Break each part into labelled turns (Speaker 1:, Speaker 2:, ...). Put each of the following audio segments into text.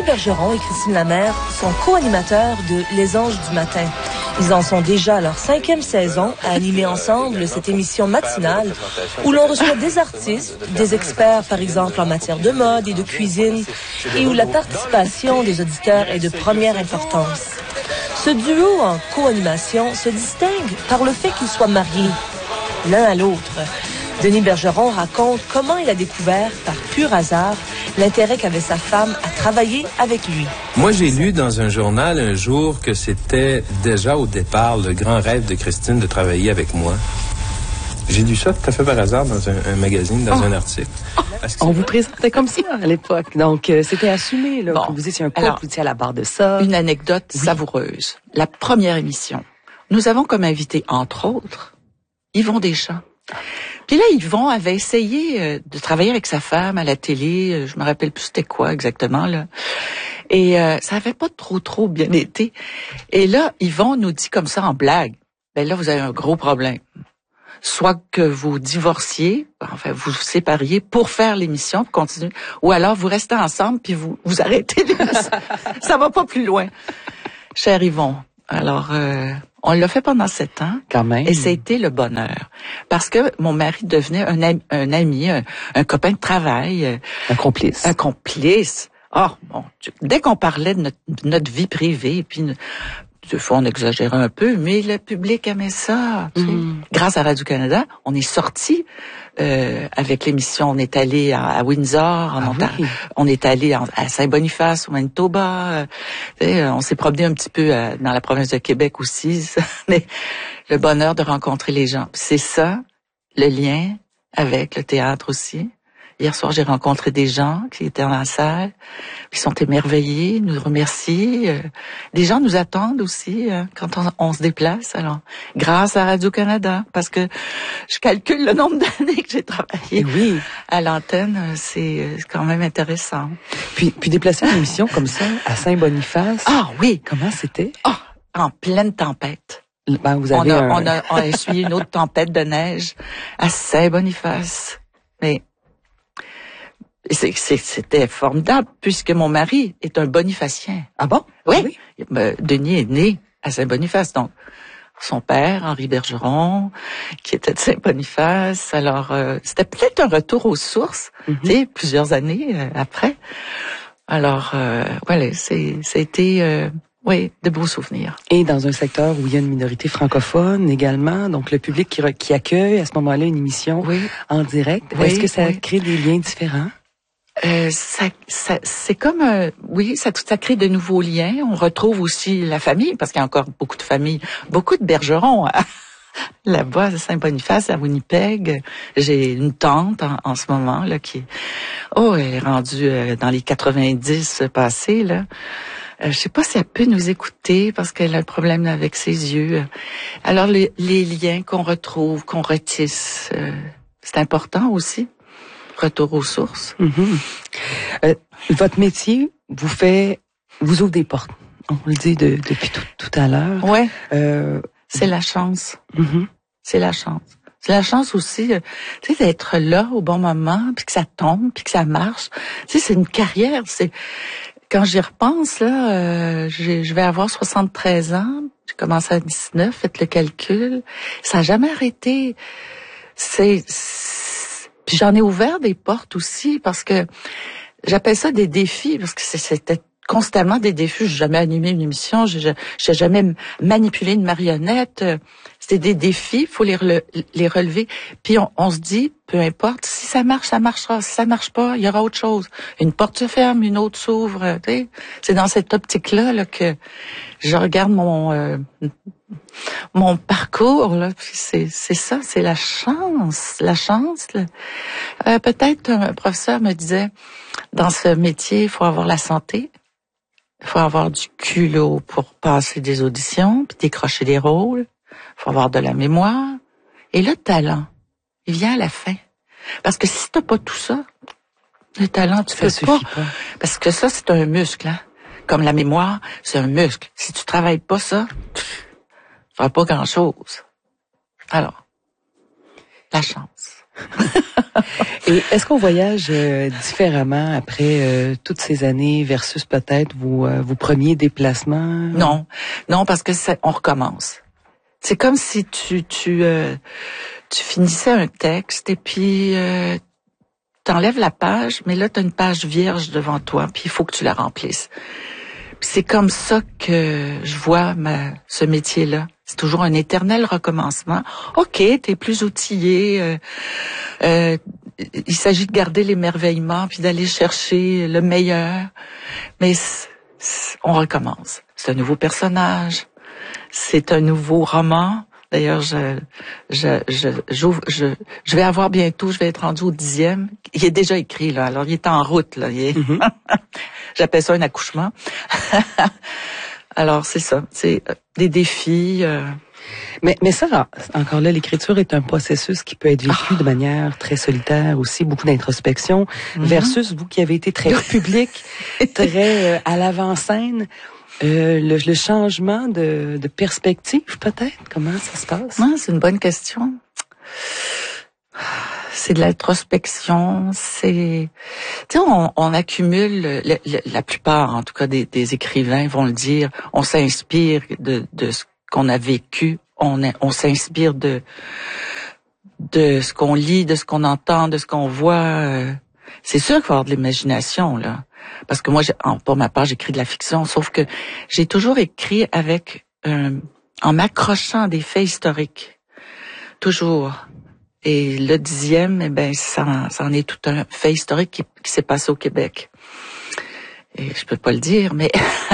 Speaker 1: Bergeron et Christine Lamère sont co-animateurs de Les Anges du matin. Ils en sont déjà à leur 5e saison à animer ensemble cette émission matinale où l'on reçoit des artistes, des experts par exemple en matière de mode et de cuisine et où la participation des auditeurs est de première importance. Ce duo en co-animation se distingue par le fait qu'ils soient mariés l'un à l'autre. Denis Bergeron raconte comment il a découvert, par pur hasard, l'intérêt qu'avait sa femme à travailler avec lui.
Speaker 2: Moi, j'ai lu dans un journal un jour que c'était déjà au départ le grand rêve de Christine de travailler avec moi. J'ai lu ça tout à fait par hasard dans un magazine, dans un article.
Speaker 3: On vous présentait comme ça à l'époque. Donc, c'était assumé, là. Bon, vous étiez un couple, vous étiez à la barre de ça.
Speaker 4: Une anecdote savoureuse. La première émission. Nous avons comme invité, entre autres, Yvon Deschamps. Puis là, Yvon avait essayé de travailler avec sa femme à la télé. Je me rappelle plus c'était quoi exactement, là. Et ça avait pas trop bien été. Et là, Yvon nous dit comme ça en blague, ben là, vous avez un gros problème. Soit que vous divorciez, enfin, vous vous sépariez pour faire l'émission, pour continuer, ou alors vous restez ensemble puis vous arrêtez l'émission. Ça va pas plus loin. Cher Yvon, alors... on l'a fait pendant 7 ans.
Speaker 3: Quand même.
Speaker 4: Et ça a été le bonheur. Parce que mon mari devenait un ami, un copain de travail.
Speaker 3: Un complice.
Speaker 4: Un complice. Oh, mon Dieu. Dès qu'on parlait de notre vie privée, puis des fois on exagérait un peu, mais le public aimait ça. Tu sais. Grâce à Radio-Canada, on est sortis avec l'émission. On est allé à Windsor, en Ontario. Oui. On est allé à Saint-Boniface, au Manitoba. On s'est promené un petit peu dans la province de Québec aussi. Mais le bonheur de rencontrer les gens. C'est ça, le lien avec le théâtre aussi. Hier soir, j'ai rencontré des gens qui étaient dans la salle, qui sont émerveillés, nous remercient. Des gens nous attendent aussi quand on se déplace. Alors, grâce à Radio-Canada, parce que je calcule le nombre d'années que j'ai travaillé à l'antenne, c'est quand même intéressant.
Speaker 3: Puis déplacer une émission comme ça à Saint-Boniface.
Speaker 4: Ah oui.
Speaker 3: Comment c'était?
Speaker 4: Ah, en pleine tempête.
Speaker 3: Ben, vous avez
Speaker 4: on a essuyé une autre tempête de neige à Saint-Boniface. Mais c'était formidable puisque mon mari est un bonifacien.
Speaker 3: Ah bon?
Speaker 4: Oui. Denis est né à Saint-Boniface, donc son père, Henri Bergeron, qui était de Saint-Boniface. Alors, c'était peut-être un retour aux sources, tu sais, plusieurs années après. Alors, voilà, ça a été... oui, de beaux souvenirs.
Speaker 3: Et dans un secteur où il y a une minorité francophone également, donc le public qui accueille à ce moment-là une émission en direct, est-ce que ça crée des liens différents?
Speaker 4: C'est comme ça crée de nouveaux liens. On retrouve aussi la famille parce qu'il y a encore beaucoup de familles, beaucoup de bergerons là-bas à Saint-Boniface, à Winnipeg. J'ai une tante en ce moment là qui elle est rendue dans les 90 passés là. Je sais pas si elle peut nous écouter parce qu'elle a un problème avec ses yeux. Alors les liens qu'on retrouve, qu'on retisse, c'est important aussi. Retour aux sources.
Speaker 3: Votre métier vous ouvre des portes. On le dit depuis tout à l'heure.
Speaker 4: Ouais. C'est la chance. C'est la chance. C'est la chance aussi, tu sais, d'être là au bon moment, puis que ça tombe, puis que ça marche. Tu sais, c'est une carrière. Quand j'y repense là, je vais avoir 73 ans. J'ai commencé à 19. Faites le calcul. Ça n'a jamais arrêté. Puis j'en ai ouvert des portes aussi parce que j'appelle ça des défis parce que c'était constamment des défis. J'ai jamais animé une émission, j'ai jamais manipulé une marionnette. C'était des défis, faut les relever. Puis on se dit, peu importe, si ça marche, ça marchera. Si ça marche pas, il y aura autre chose. Une porte se ferme, une autre s'ouvre. Tu sais, c'est dans cette optique-là que je regarde mon parcours là, puis c'est ça, c'est la chance là. Peut-être un professeur me disait dans ce métier, il faut avoir la santé, il faut avoir du culot pour passer des auditions puis décrocher des rôles, il faut avoir de la mémoire et le talent, il vient à la fin. Parce que si t'as pas tout ça, le talent tu fais pas. Parce que ça c'est un muscle hein. Comme la mémoire, c'est un muscle. Si tu travailles pas ça, tu feras pas grand-chose. Alors, la chance.
Speaker 3: Et est-ce qu'on voyage différemment après toutes ces années versus peut-être vos premiers déplacements?
Speaker 4: Non, parce que on recommence. C'est comme si tu finissais un texte et puis t'enlèves la page, mais là t'as une page vierge devant toi, puis il faut que tu la remplisses. Puis c'est comme ça que je vois ce métier-là. C'est toujours un éternel recommencement. OK, t'es plus outillé. Il s'agit de garder l'émerveillement puis d'aller chercher le meilleur. Mais on recommence. C'est un nouveau personnage. C'est un nouveau roman. D'ailleurs, je vais avoir bientôt, je vais être rendu au 10e. Il est déjà écrit, là. Alors, il est en route, là. J'appelle ça un accouchement. Alors, c'est ça. C'est des défis.
Speaker 3: Mais ça, encore là, l'écriture est un processus qui peut être vécu de manière très solitaire aussi, beaucoup d'introspection, versus vous qui avez été très public, très à l'avant-scène. Le changement de perspective, peut-être? Comment ça se passe?
Speaker 4: Non, c'est une bonne question. C'est de l'introspection, tu sais, on accumule, la plupart, en tout cas, des écrivains vont le dire, on s'inspire de ce qu'on a vécu, on s'inspire de ce qu'on lit, de ce qu'on entend, de ce qu'on voit. C'est sûr qu'il faut avoir de l'imagination, là. Parce que moi, pour ma part, j'écris de la fiction, sauf que j'ai toujours écrit en m'accrochant à des faits historiques. Toujours. Et le 10e, eh ben, ça en est tout un fait historique qui s'est passé au Québec. Et je peux pas le dire, mais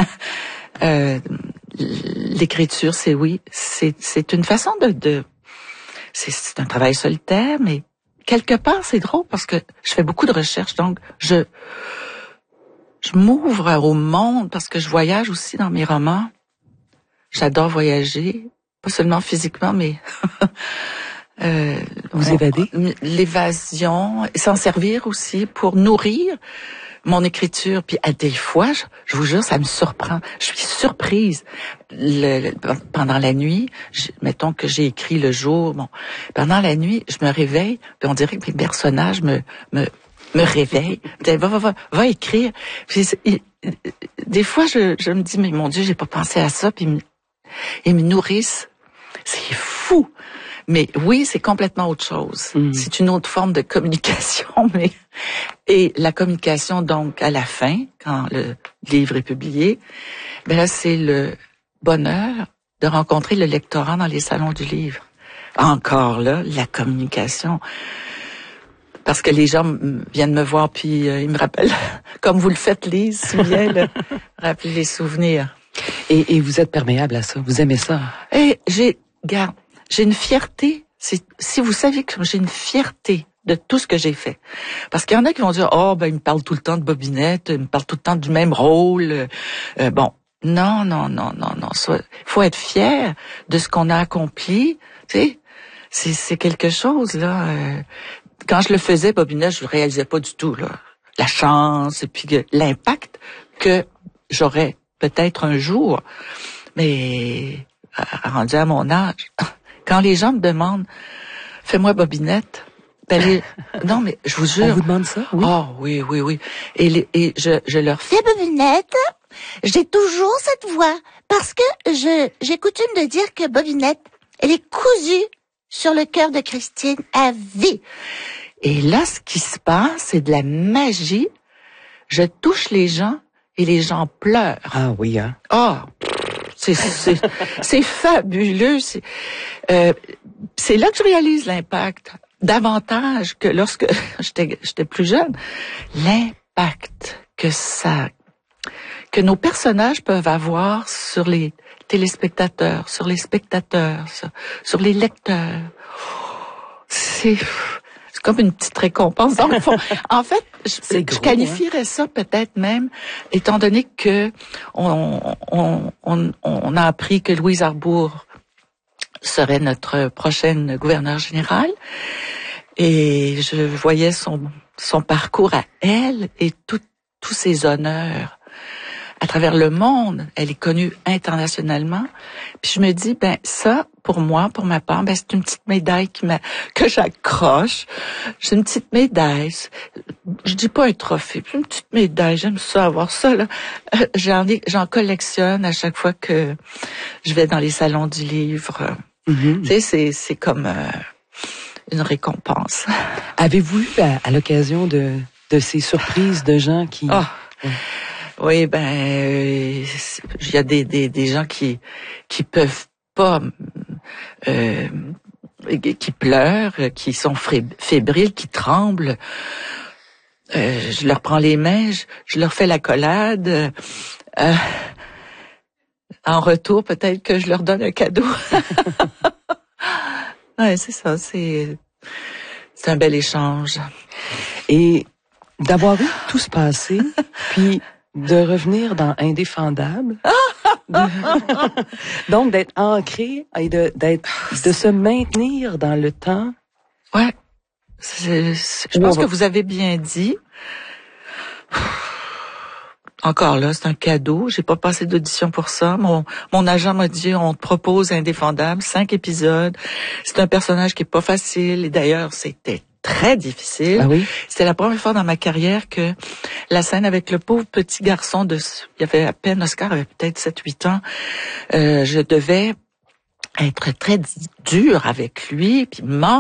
Speaker 4: l'écriture, c'est une façon c'est un travail solitaire, mais quelque part, c'est drôle parce que je fais beaucoup de recherches, donc je m'ouvre au monde parce que je voyage aussi dans mes romans. J'adore voyager, pas seulement physiquement, mais
Speaker 3: vous évadez?
Speaker 4: L'évasion, s'en servir aussi pour nourrir mon écriture. Puis à des fois, je vous jure, ça me surprend. Je suis surprise. Pendant la nuit, mettons que j'ai écrit le jour, pendant la nuit, je me réveille, puis on dirait que mes personnages me réveillent. Va écrire. Puis, des fois, je me dis, mais mon Dieu, j'ai pas pensé à ça, puis ils me nourrissent. C'est fou. Mais oui, c'est complètement autre chose. C'est une autre forme de communication, et la communication, donc, à la fin, quand le livre est publié, ben là, c'est le bonheur de rencontrer le lectorat dans les salons du livre. Encore là, la communication. Parce que les gens viennent me voir, puis ils me rappellent, comme vous le faites, Lise, si bien, rappeler les souvenirs.
Speaker 3: Et vous êtes perméable à ça, vous aimez ça?
Speaker 4: Et j'ai une fierté, si vous saviez que j'ai une fierté de tout ce que j'ai fait. Parce qu'il y en a qui vont dire, il me parle tout le temps de Bobinette, il me parle tout le temps du même rôle. Non. Faut être fier de ce qu'on a accompli. Tu sais, c'est quelque chose, là. Quand je le faisais, Bobinette, je le réalisais pas du tout, là. La chance et puis l'impact que j'aurais peut-être un jour. Mais rendu à mon âge, quand les gens me demandent, fais-moi Bobinette, non, mais je vous jure.
Speaker 3: On vous demande ça? Oui.
Speaker 4: Oh, oui. Et je leur fais
Speaker 5: Bobinette, j'ai toujours cette voix parce que j'ai coutume de dire que Bobinette, elle est cousue sur le cœur de Christine à vie.
Speaker 4: Et là, ce qui se passe, c'est de la magie. Je touche les gens et les gens pleurent.
Speaker 3: Ah oui, hein?
Speaker 4: C'est fabuleux. C'est là que je réalise l'impact. Davantage que lorsque j'étais plus jeune. L'impact que nos personnages peuvent avoir sur les téléspectateurs, sur les spectateurs, sur les lecteurs. C'est comme une petite récompense. Donc, en fait, je qualifierais ça peut-être même, étant donné que on a appris que Louise Arbour serait notre prochaine gouverneure générale, et je voyais son parcours à elle et tous ses honneurs à travers le monde. Elle est connue internationalement. Puis je me dis, ben ça, pour moi, pour ma part, ben c'est une petite médaille que j'accroche. C'est une petite médaille. Je dis pas un trophée, puis une petite médaille. J'aime ça, avoir ça, là. J'en collectionne à chaque fois que je vais dans les salons du livre. Tu sais, c'est comme une récompense.
Speaker 3: Avez-vous eu à l'occasion de ces surprises de gens qui...
Speaker 4: Oui, ben, il y a des gens qui peuvent pas, qui pleurent, qui sont fébriles, qui tremblent. Je leur prends les mains, je leur fais l'accolade. En retour, peut-être que je leur donne un cadeau. Ouais, c'est ça, c'est un bel échange.
Speaker 3: Et d'avoir vu tout se passer, puis de revenir dans Indéfendable, donc d'être ancré et de se maintenir dans le temps.
Speaker 4: Ouais, je pense que vous avez bien dit. Encore là, c'est un cadeau. J'ai pas passé d'audition pour ça. Mon agent m'a dit, on te propose Indéfendable, 5 épisodes. C'est un personnage qui est pas facile. Et d'ailleurs, c'était très difficile.
Speaker 3: Ah oui?
Speaker 4: C'était la première fois dans ma carrière que la scène avec le pauvre petit garçon il avait à peine, Oscar avait peut-être 7-8 ans. Je devais être très dur avec lui, puis